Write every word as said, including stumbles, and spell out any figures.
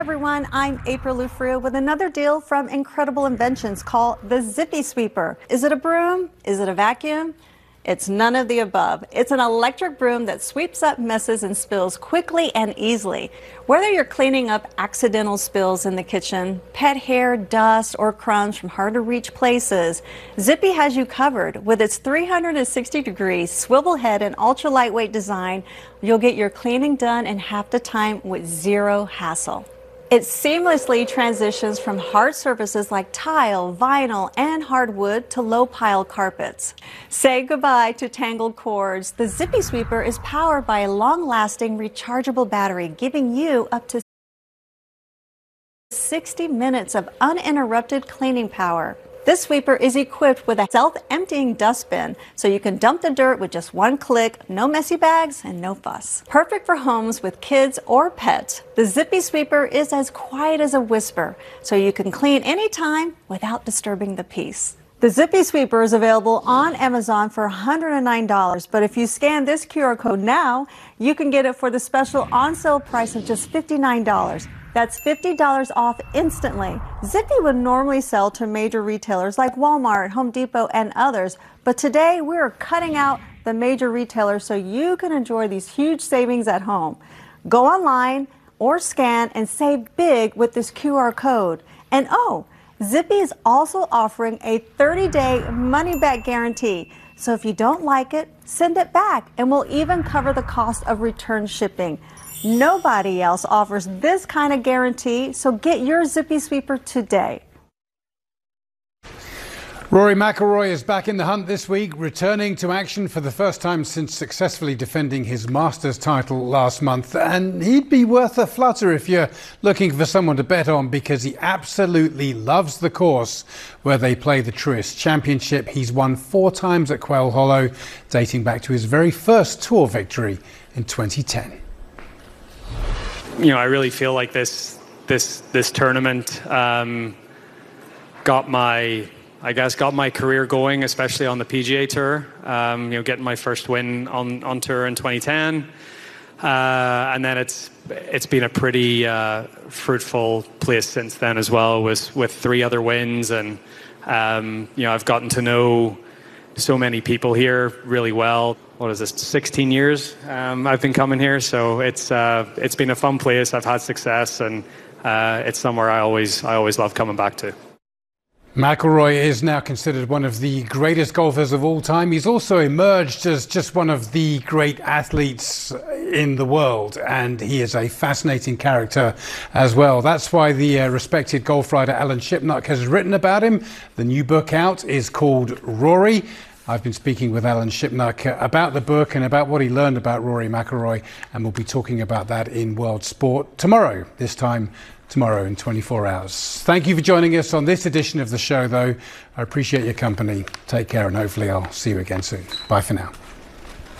Everyone, I'm April Lufrio with another deal from Incredible Inventions called the Zippy Sweeper. Is it a broom? Is it a vacuum? It's none of the above. It's an electric broom that sweeps up messes and spills quickly and easily. Whether you're cleaning up accidental spills in the kitchen, pet hair, dust, or crumbs from hard-to-reach places, Zippy has you covered. With its three hundred sixty degree swivel head and ultra-lightweight design, you'll get your cleaning done in half the time with zero hassle. It seamlessly transitions from hard surfaces like tile, vinyl, and hardwood to low-pile carpets. Say goodbye to tangled cords. The Zippy Sweeper is powered by a long-lasting rechargeable battery, giving you up to sixty minutes of uninterrupted cleaning power. This sweeper is equipped with a self-emptying dustbin, so you can dump the dirt with just one click, no messy bags, and no fuss. Perfect for homes with kids or pets, the Zippy Sweeper is as quiet as a whisper, so you can clean anytime without disturbing the peace. The Zippy Sweeper is available on Amazon for one hundred nine dollars, but if you scan this Q R code now, you can get it for the special on-sale price of just fifty-nine dollars. That's fifty dollars off instantly. Zippy would normally sell to major retailers like Walmart, Home Depot, and others, but today we're cutting out the major retailers so you can enjoy these huge savings at home. Go online or scan and save big with this Q R code. And oh, Zippy is also offering a thirty day money-back guarantee. So if you don't like it, send it back, and we'll even cover the cost of return shipping. Nobody else offers this kind of guarantee, so get your Zippy Sweeper today. Rory McIlroy is back in the hunt this week, returning to action for the first time since successfully defending his Masters title last month. And he'd be worth a flutter if you're looking for someone to bet on, because he absolutely loves the course where they play the Truist Championship. He's won four times at Quail Hollow, dating back to his very first tour victory in twenty ten. You know, I really feel like this this this tournament um, got my, I guess, got my career going, especially on the P G A Tour. Um, you know, getting my first win on on tour in twenty ten, uh, and then it's it's been a pretty uh, fruitful place since then as well, with with three other wins, and um, you know, I've gotten to know so many people here really well. What is this, sixteen years um, I've been coming here, so it's uh, it's been a fun place. I've had success, and uh, it's somewhere I always I always love coming back to. McIlroy is now considered one of the greatest golfers of all time. He's also emerged as just one of the great athletes in the world, and he is a fascinating character as well. That's why the uh, respected golf writer Alan Shipnuck has written about him. The new book out is called Rory. I've been speaking with Alan Shipnuck about the book and about what he learned about Rory McIlroy, and we'll be talking about that in World Sport tomorrow, this time tomorrow in twenty-four hours. Thank you for joining us on this edition of the show, though. I appreciate your company. Take care, and hopefully I'll see you again soon. Bye for now.